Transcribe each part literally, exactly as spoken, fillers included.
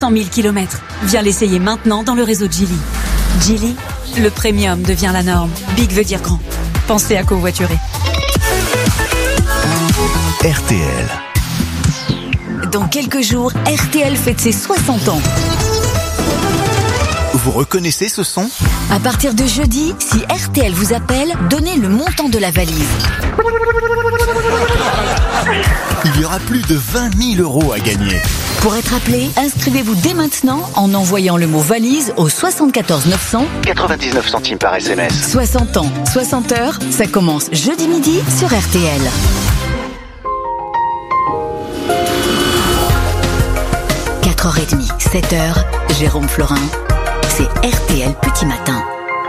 cent mille kilomètres. Viens l'essayer maintenant dans le réseau Geely. Geely, le premium devient la norme. Big veut dire grand. Pensez à covoiturer. R T L. Dans quelques jours, R T L fête ses soixante ans. Vous reconnaissez ce son ? À partir de jeudi, si R T L vous appelle, donnez le montant de la valise. Il y aura plus de vingt mille euros à gagner. Pour être appelé, inscrivez-vous dès maintenant en envoyant le mot valise au soixante-quatorze neuf cents. quatre-vingt-dix-neuf centimes par S M S. soixante ans, soixante heures, ça commence jeudi midi sur R T L. quatre heures trente, sept heures, Jérôme Florin, c'est R T L Petit Matin.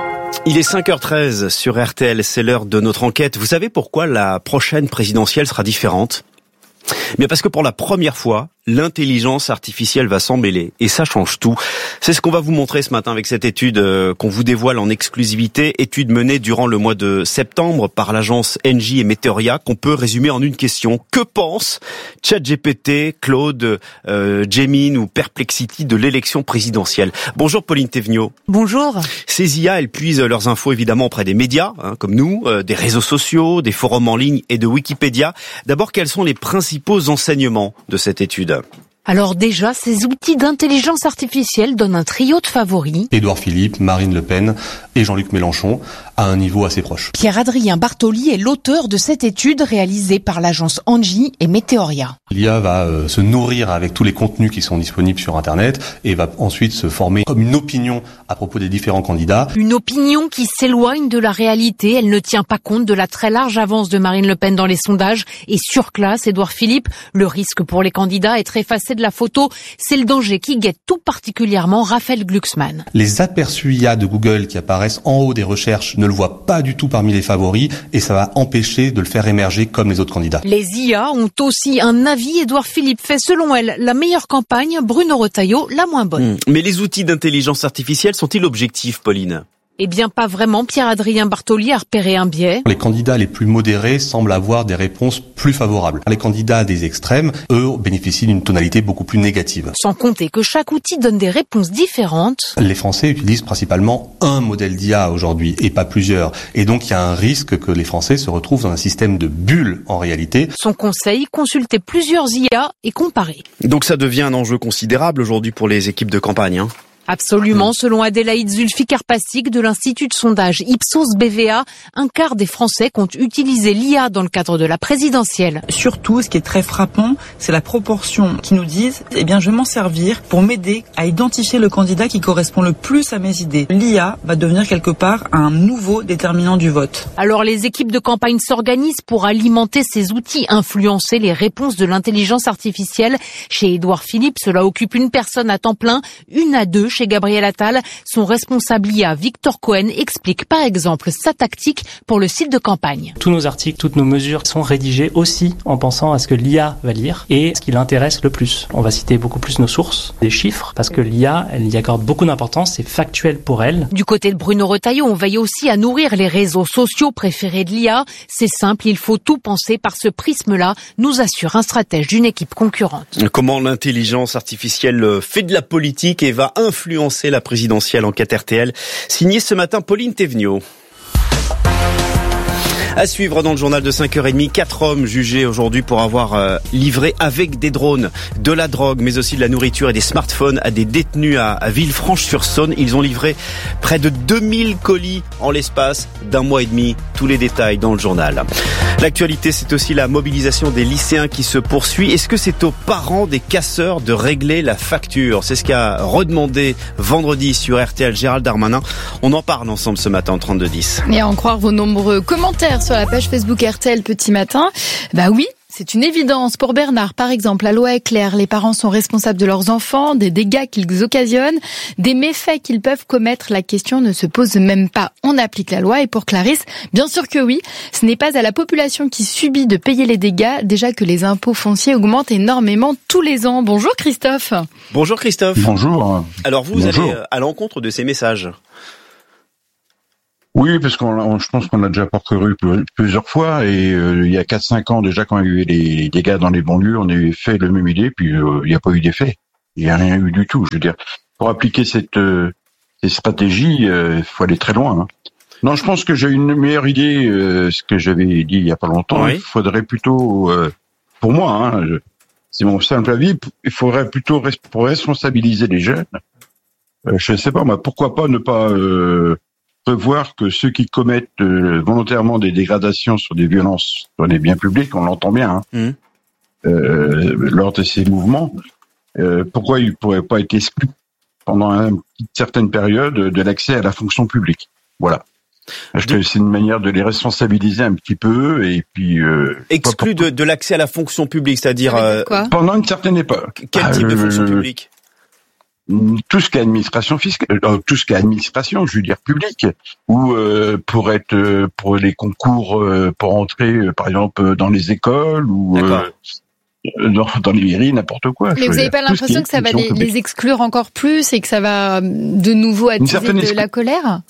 Il est cinq heures treize sur R T L, c'est l'heure de notre enquête. Vous savez pourquoi la prochaine présidentielle sera différente ? Bien parce que pour la première fois, l'intelligence artificielle va s'en mêler et ça change tout. C'est ce qu'on va vous montrer ce matin avec cette étude euh, qu'on vous dévoile en exclusivité, étude menée durant le mois de septembre par l'agence Engie et Meteoria, qu'on peut résumer en une question. Que pense ChatGPT, Claude, euh, Gemini ou Perplexity de l'élection présidentielle ? Bonjour Pauline Thévenot. Bonjour. Ces I A, elles puisent leurs infos évidemment auprès des médias, hein, comme nous, euh, des réseaux sociaux, des forums en ligne et de Wikipédia. D'abord, quels sont les principaux enseignements de cette étude ? Alors déjà, ces outils d'intelligence artificielle donnent un trio de favoris. Édouard Philippe, Marine Le Pen et Jean-Luc Mélenchon à un niveau assez proche. Pierre-Adrien Bartoli est l'auteur de cette étude réalisée par l'agence Engie et Meteoria. L'I A va euh, se nourrir avec tous les contenus qui sont disponibles sur Internet et va ensuite se former comme une opinion à propos des différents candidats. Une opinion qui s'éloigne de la réalité. Elle ne tient pas compte de la très large avance de Marine Le Pen dans les sondages et surclasse Édouard Philippe. Le risque pour les candidats est effacé de la photo. C'est le danger qui guette tout particulièrement Raphaël Glucksmann. Les aperçus I A de Google qui apparaissent en haut des recherches ne le voient pas du tout parmi les favoris et ça va empêcher de le faire émerger comme les autres candidats. Les I A ont aussi un avis. Édouard Philippe fait selon elle la meilleure campagne, Bruno Retailleau la moins bonne. Mmh. Mais les outils d'intelligence artificielle sont-ils objectifs, Pauline ? Eh bien, pas vraiment. Pierre-Adrien Bartoli a repéré un biais. Les candidats les plus modérés semblent avoir des réponses plus favorables. Les candidats des extrêmes, eux, bénéficient d'une tonalité beaucoup plus négative. Sans compter que chaque outil donne des réponses différentes. Les Français utilisent principalement un modèle d'I A aujourd'hui et pas plusieurs. Et donc, il y a un risque que les Français se retrouvent dans un système de bulles en réalité. Son conseil, consulter plusieurs I A et comparer. Donc ça devient un enjeu considérable aujourd'hui pour les équipes de campagne, hein ? Absolument. Selon Adélaïde Zulfi-Karpacik de l'Institut de sondage Ipsos B V A, un quart des Français comptent utiliser l'I A dans le cadre de la présidentielle. Surtout, ce qui est très frappant, c'est la proportion qui nous disent « Eh bien, je vais m'en servir pour m'aider à identifier le candidat qui correspond le plus à mes idées ». L'I A va devenir quelque part un nouveau déterminant du vote. Alors, les équipes de campagne s'organisent pour alimenter ces outils, influencer les réponses de l'intelligence artificielle. Chez Édouard Philippe, cela occupe une personne à temps plein, une à deux chez Gabriel Attal. Son responsable I A, Victor Cohen, explique par exemple sa tactique pour le site de campagne. Tous nos articles, toutes nos mesures sont rédigées aussi en pensant à ce que l'I A va lire et ce qui l'intéresse le plus. On va citer beaucoup plus nos sources, des chiffres, parce que l'I A, elle y accorde beaucoup d'importance, c'est factuel pour elle. Du côté de Bruno Retailleau, on veille aussi à nourrir les réseaux sociaux préférés de l'I A. C'est simple, il faut tout penser par ce prisme-là, nous assure un stratège d'une équipe concurrente. Comment l'intelligence artificielle fait de la politique et va influencer influencer la présidentielle, enquête R T L, signée ce matin Pauline Thévenot. À suivre dans le journal de cinq heures trente, quatre hommes jugés aujourd'hui pour avoir euh, livré avec des drones de la drogue, mais aussi de la nourriture et des smartphones à des détenus à, à Villefranche-sur-Saône. Ils ont livré près de deux mille colis en l'espace d'un mois et demi. Tous les détails dans le journal. L'actualité, c'est aussi la mobilisation des lycéens qui se poursuit. Est-ce que c'est aux parents des casseurs de régler la facture ? C'est ce qu'a redemandé vendredi sur R T L Gérald Darmanin. On en parle ensemble ce matin en trente-deux dix. Et à en croire vos nombreux commentaires sur la page Facebook R T L Petit Matin, bah oui, c'est une évidence. Pour Bernard, par exemple, la loi est claire. Les parents sont responsables de leurs enfants, des dégâts qu'ils occasionnent, des méfaits qu'ils peuvent commettre. La question ne se pose même pas. On applique la loi. Et pour Clarisse, bien sûr que oui. Ce n'est pas à la population qui subit de payer les dégâts. Déjà que les impôts fonciers augmentent énormément tous les ans. Bonjour Christophe. Bonjour Christophe. Bonjour. Alors vous Bonjour. allez à l'encontre de ces messages. Oui, parce qu'on, on, je pense qu'on a déjà parcouru plusieurs fois et euh, il y a quatre cinq ans déjà quand il y a eu les dégâts dans les banlieues, on avait fait le même idée puis euh, il n'y a pas eu d'effet. Il n'y a rien eu du tout. Je veux dire, pour appliquer cette, euh, ces stratégies, il euh, faut aller très loin. Hein. Non, je pense que j'ai une meilleure idée, euh, ce que j'avais dit il y a pas longtemps. Oui. Il faudrait plutôt, euh, pour moi, hein, je, c'est mon simple avis, il faudrait plutôt res- pour responsabiliser les jeunes. Euh, je ne sais pas, moi, pourquoi pas ne pas euh, prévoir que ceux qui commettent euh, volontairement des dégradations sur des violences sur des biens publics, on l'entend bien, hein, mmh. euh, lors de ces mouvements, euh, pourquoi ils ne pourraient pas être exclus pendant une certaine période de l'accès à la fonction publique. Voilà. Parce que c'est une manière de les responsabiliser un petit peu et puis euh, exclus de, de l'accès à la fonction publique, c'est-à-dire euh, pendant une certaine époque. Quel type de fonction euh, publique? Tout ce qui est administration fiscale, euh, tout ce qui est administration, je veux dire publique, ou euh, pour être euh, pour les concours, euh, pour entrer, euh, par exemple, dans les écoles ou euh, dans, dans les mairies, n'importe quoi. Mais vous n'avez pas l'impression que ça va les, les exclure encore plus et que ça va de nouveau attiser de exclu- la colère?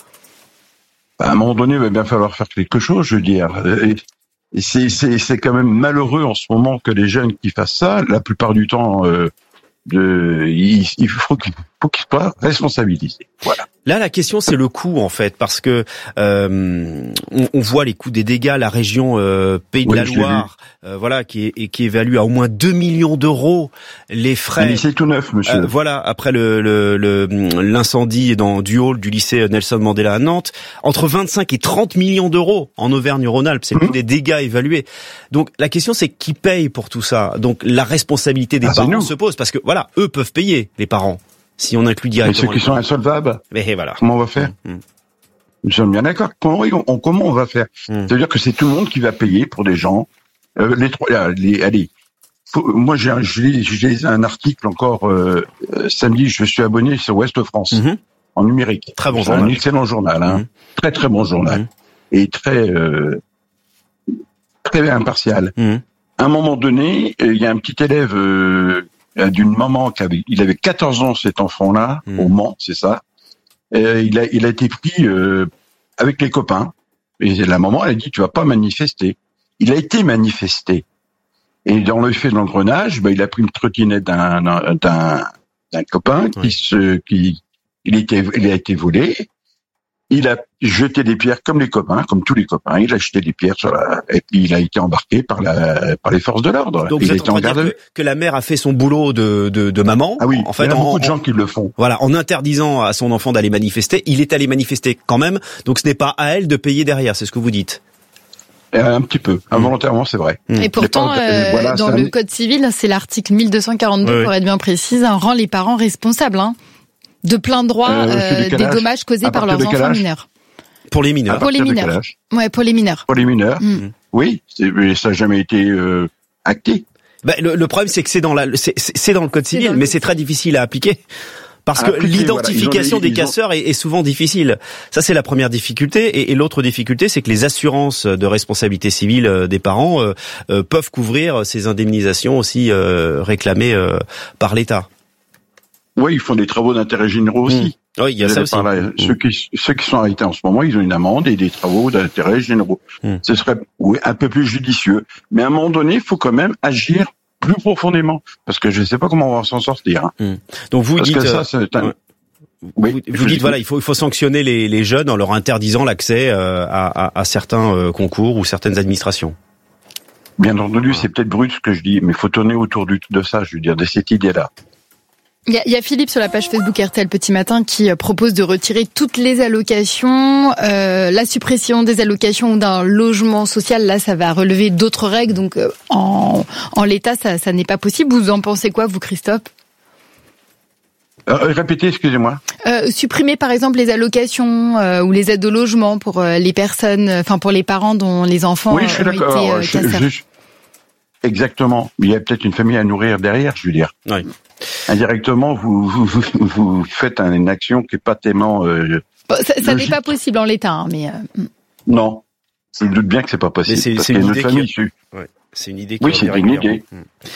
À un moment donné, il va bien falloir faire quelque chose, je veux dire. Et c'est, c'est, c'est quand même malheureux en ce moment que les jeunes qui fassent ça, la plupart du temps, euh, de, il, il faut qu'ils, faut qu'ils soient responsabilisés. Voilà. Là, la question, c'est le coût, en fait, parce que euh, on, on voit les coûts des dégâts. La région euh, Pays de oui, la Loire, euh, voilà, qui est qui évalue à au moins deux millions d'euros les frais. Un lycée tout neuf, monsieur. Euh, voilà, après le, le, le l'incendie dans du hall du lycée Nelson Mandela à Nantes, entre vingt-cinq et trente millions d'euros en Auvergne-Rhône-Alpes. C'est le mmh. coût des dégâts évalués. Donc la question, c'est qui paye pour tout ça. Donc la responsabilité des ah, parents se pose parce que voilà, eux peuvent payer, les parents. Si on inclut directement. Mais ceux qui sont insolvables. Mais voilà. Comment on va faire? Mmh. Nous sommes bien d'accord. Comment on, comment on va faire? Mmh. C'est-à-dire que c'est tout le monde qui va payer pour des gens. Euh, les trois, les, allez. Faut, moi, j'ai, j'ai, j'ai un article encore euh, samedi. Je suis abonné sur Ouest France mmh. en numérique. Très bon c'est journal. Un excellent journal, hein. Mmh. Très très bon journal mmh. et très euh, très impartial. Mmh. À un moment donné, il y a un petit élève. Euh, d'une maman qui avait, il avait quatorze ans cet enfant-là mmh. au Mans, c'est ça. Et il a, il a été pris euh, avec les copains. Et la maman, elle a dit tu vas pas manifester. Il a été manifesté. Et dans le fait de l'engrenage, ben il a pris une trottinette d'un d'un d'un copain qui oui. se qui il était il a été volé. Il a jeté des pierres comme les copains, comme tous les copains. Il a jeté des pierres sur la, et puis il a été embarqué par la, par les forces de l'ordre. Donc il vous êtes en train de dire que, que la mère a fait son boulot de, de, de maman. Ah oui. En fait, il y a en, beaucoup de gens en, qui le font. Voilà, en interdisant à son enfant d'aller manifester, il est allé manifester quand même. Donc ce n'est pas à elle de payer derrière. C'est ce que vous dites. Un petit peu, involontairement, c'est vrai. Et pourtant, pas, euh, voilà, dans le Code civil, c'est l'article mille deux cent quarante-deux, oui, pour être bien précise, hein, rend les parents responsables hein, de plein droit euh, euh, des dommages causés par leurs enfants mineurs. Pour les mineurs. Pour les mineurs. Ouais, pour les mineurs. Pour les mineurs. Mmh. Oui, c'est, ça n'a jamais été euh, acté. Bah, le, le problème, c'est que c'est dans la, c'est, c'est dans le code civil, mais c'est très difficile à appliquer. Parce que appliquer, l'identification voilà, des, des casseurs ont... est, est souvent difficile. Ça, c'est la première difficulté. Et, et l'autre difficulté, c'est que les assurances de responsabilité civile des parents euh, euh, peuvent couvrir ces indemnisations aussi euh, réclamées euh, par l'État. Oui, ils font des travaux d'intérêt généraux aussi. Mmh. Oui, il y a ça aussi. Là, mmh. Ceux qui ceux qui sont arrêtés en ce moment, ils ont une amende et des travaux d'intérêt généraux. Mmh. Ce serait oui, un peu plus judicieux. Mais à un moment donné, il faut quand même agir plus profondément, parce que je ne sais pas comment on va s'en sortir. Hein. Mmh. Donc vous parce dites, que ça, c'est un... ouais. oui, vous, vous dites voilà, il faut il faut sanctionner les les jeunes en leur interdisant l'accès euh, à, à à certains euh, concours ou certaines administrations. Bien entendu, ouais. C'est peut-être brut ce que je dis, mais il faut tourner autour du, de ça, je veux dire, de cette idée-là. Il y, a, il y a Philippe sur la page Facebook R T L Petit Matin qui propose de retirer toutes les allocations, euh, la suppression des allocations d'un logement social. Là, ça va relever d'autres règles, donc euh, en, en l'état, ça, ça n'est pas possible. Vous en pensez quoi, vous, Christophe? euh, Répétez, excusez-moi. Euh, supprimer, par exemple, les allocations euh, ou les aides au logement pour euh, les personnes, enfin pour les parents dont les enfants oui, je suis ont d'accord. été euh, je, casseurs. Je, exactement. Il y a peut-être une famille à nourrir derrière, je veux dire. Oui. Indirectement, vous, vous, vous, vous faites une action qui est pas tellement. Euh, bon, ça ça n'est pas possible en l'état, hein, mais. Euh... Non, je me doute bien que c'est pas possible. C'est, parce c'est, qu'il y a une une famille qui... dessus. Ouais. C'est une idée. Qui oui, c'est une idée.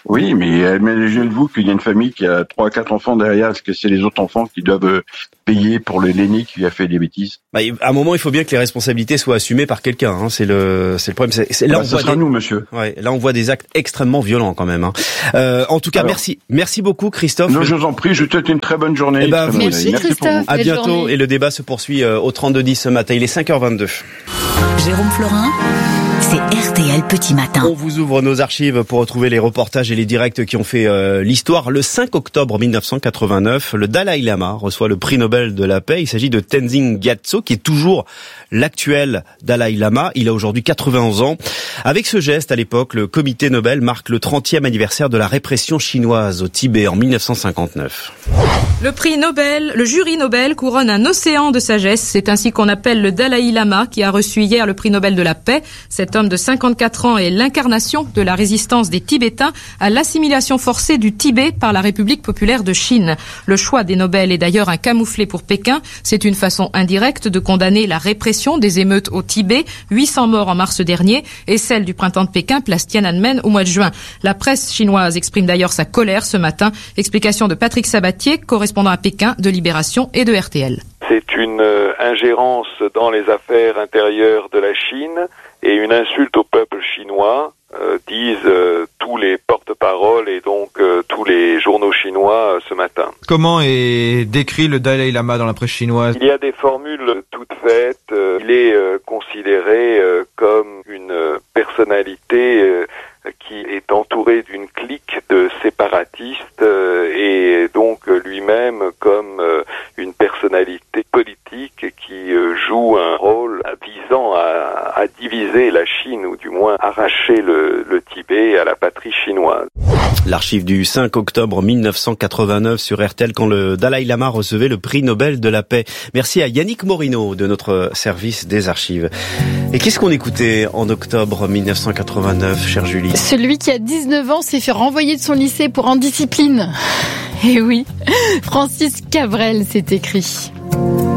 Oui, mais imaginez-vous qu'il y a une famille qui a trois, quatre enfants derrière. Est-ce que c'est les autres enfants qui doivent payer pour le l'aîné qui a fait des bêtises? Bah, à un moment, il faut bien que les responsabilités soient assumées par quelqu'un. Hein. C'est le, c'est le problème. C'est, c'est, là, bah, on ça voit sera des... nous, monsieur. Ouais, là, on voit des actes extrêmement violents quand même. Hein. Euh, en tout cas, Alors, merci, merci beaucoup, Christophe. Non, je vous en prie. Je vous souhaite une très bonne journée. Eh ben, vous merci, aussi. Christophe. À bientôt. Journée. Et le débat se poursuit euh, au trente-deux dix ce matin. Il est cinq heures vingt-deux. Jérôme Florin, c'est R T L Petit Matin. On vous ouvre nos archives pour retrouver les reportages et les directs qui ont fait euh, l'histoire. Le cinq octobre mille neuf cent quatre-vingt-neuf, le Dalai Lama reçoit le prix Nobel de la paix. Il s'agit de Tenzin Gyatso, qui est toujours l'actuel Dalai Lama. Il a aujourd'hui quatre-vingt-onze ans. Avec ce geste, à l'époque, le comité Nobel marque le trentième anniversaire de la répression chinoise au Tibet en mille neuf cent cinquante-neuf. Le prix Nobel, le jury Nobel couronne un océan de sagesse. C'est ainsi qu'on appelle le Dalai Lama, qui a reçu hier le prix Nobel de la paix. Cet homme de cinquante-quatre ans est l'incarnation de la résistance des Tibétains à l'assimilation forcée du Tibet par la République populaire de Chine. Le choix des Nobel est d'ailleurs un camouflet pour Pékin. C'est une façon indirecte de condamner la répression des émeutes au Tibet, huit cents morts en mars dernier, et celle du printemps de Pékin, place Tiananmen au mois de juin. La presse chinoise exprime d'ailleurs sa colère ce matin. Explication de Patrick Sabatier, correspondant à Pékin de Libération et de R T L. C'est une euh, ingérence dans les affaires intérieures de la Chine et une insulte au peuple chinois, euh, disent euh, tous les porte-paroles et donc euh, tous les journaux chinois euh, ce matin. Comment est décrit le Dalai Lama dans la presse chinoise? Il y a des formules toutes faites. Euh, il est euh, considéré euh, comme une euh, personnalité euh, qui est entouré d'une clique de séparatistes euh, et donc euh, lui-même comme euh, une personnalité politique qui euh, joue un rôle visant à, à diviser la Chine ou du moins arracher le, le Tibet à la patrie chinoise. L'archive du cinq octobre mille neuf cent quatre-vingt-neuf sur R T L quand le Dalai Lama recevait le prix Nobel de la paix. Merci à Yannick Morino de notre service des archives. Et qu'est-ce qu'on écoutait en octobre mille neuf cent quatre-vingt-neuf, chère Julie? Celui qui a dix-neuf ans s'est fait renvoyer de son lycée pour indiscipline. Eh oui, Francis Cabrel, c'est écrit.